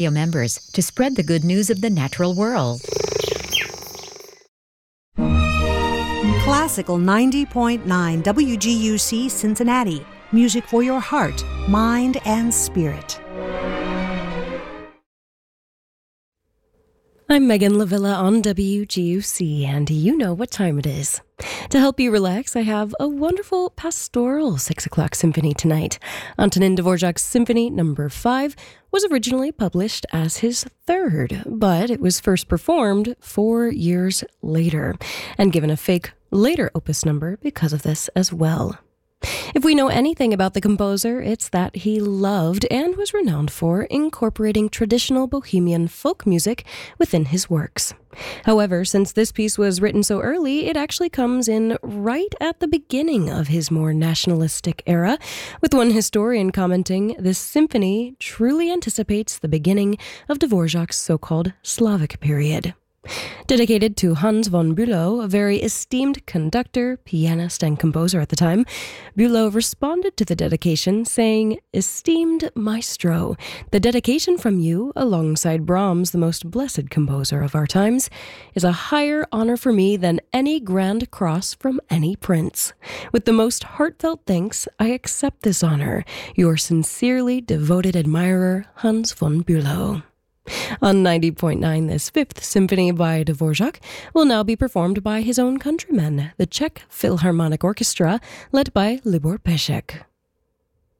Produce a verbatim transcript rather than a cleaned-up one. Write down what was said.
members to spread the good news of the natural world. Classical ninety point nine W G U C Cincinnati. Music for your heart, mind, and spirit. I'm Megan Lavilla on W G U C, and you know what time it is. To help you relax, I have a wonderful pastoral six o'clock symphony tonight. Antonin Dvorak's Symphony Number five was originally published as his third, but it was first performed four years later and given a fake later opus number because of this as well. If we know anything about the composer, it's that he loved and was renowned for incorporating traditional Bohemian folk music within his works. However, since this piece was written so early, it actually comes in right at the beginning of his more nationalistic era, with one historian commenting, "This symphony truly anticipates the beginning of Dvorak's so-called Slavic period." Dedicated to Hans von Bülow, a very esteemed conductor, pianist, and composer at the time, Bülow responded to the dedication saying, "Esteemed maestro, the dedication from you, alongside Brahms, the most blessed composer of our times, is a higher honor for me than any grand cross from any prince. With the most heartfelt thanks, I accept this honor. Your sincerely devoted admirer, Hans von Bülow." On ninety point nine, this Fifth Symphony by Dvorak will now be performed by his own countrymen, the Czech Philharmonic Orchestra, led by Libor Pešek.